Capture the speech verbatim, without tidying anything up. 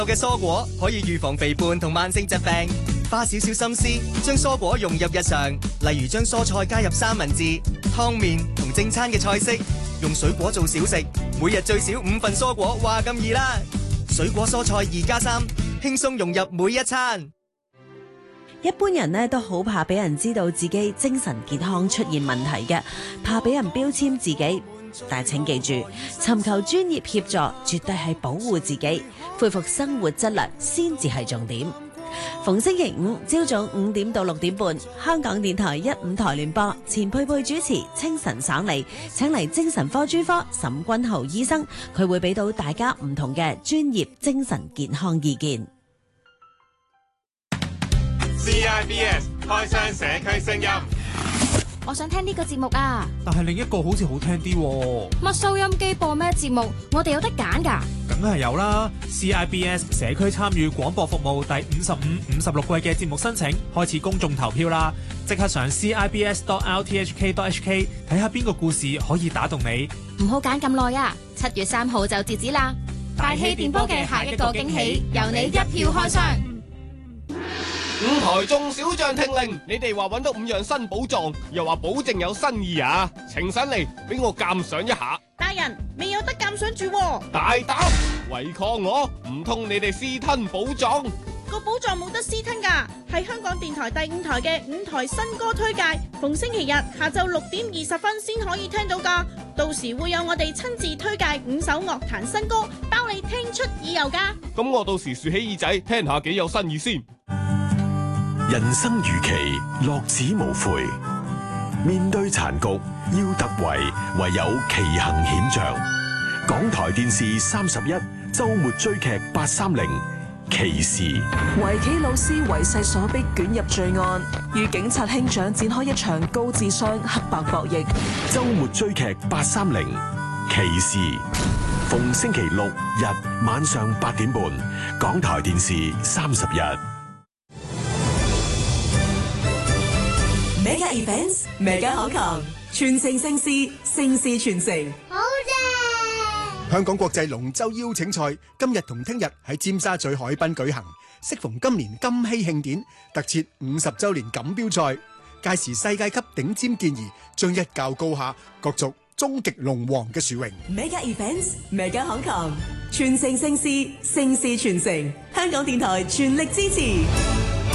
嘅蔬果可以預防肥胖同慢性疾病，花少少心思將蔬果融入日常，例如將蔬菜加入三文治、湯麵同正餐嘅菜式，用水果做小食，每日最少五份蔬果，話咁易啦！水果蔬菜二加三，輕鬆融入每一餐。 一般人呢都好怕俾人知道自己精神健康出現問題嘅，怕俾人標籤自己。但係請記住，尋求專業協助絕對係保護自己、恢復生活質量先至係重點。逢星期五朝早五點到六點半，香港電台一五台聯播，錢佩佩主持，清晨爽利，請嚟精神科專科沈君豪醫生，佢會俾到大家唔同嘅專業精神健康意見。 C I B S 開箱社區聲音， 我想聽呢個節目啊， 但係另一個好似好聽啲喎。 乜收音機播咩節目？我哋有得揀㗎。 梗係有啦 ！C I B S 社區參與廣播服務第五十五、五十六季嘅節目申請開始公眾投票啦！即刻上 C I B S dot R T H K dot H K 睇下邊個故事可以打動你。 唔好揀咁耐啊！七月三號就截止啦！大氣電波嘅下一個驚喜，由你一票開箱。 五台中小將聽令，你哋話揾到五樣新寶藏，又話保證有新意啊！呈上嚟俾我鑑賞一下。 大人未有得鑑賞住喎， 大膽違抗我，唔通你哋私吞寶藏？ 個寶藏冇得私吞㗎，係香港電台第五台嘅五台新歌推介，逢星期日下晝六點二十分先可以聽到㗎。到時會有我哋親自推介五首樂壇新歌，包你聽出耳油㗎。 咁我到時豎起耳仔聽下幾有新意先。 人生如棋，樂此無悔。面對殘局，要突圍，唯有奇行險象。港台電視三十一周末追劇八三零騎士。 圍棋老師為勢所逼捲入罪案，與警察兄長展開一場高智商黑白博弈。 周末追劇八三零騎士，逢星期六日晚上八點半，港台電視三十一。 Mega Events Mega 口琴，全城盛事，盛事傳承。 好正！ 香港國際龍舟邀請賽今日同聽日喺尖沙咀海濱舉行，適逢今年金禧慶典，特設五十週年錦標賽，屆時世界級頂尖健兒將一較高下，角逐終極龍王嘅殊榮。 Mega Events Mega 口琴，全城盛事，盛事傳承。香港電台全力支持。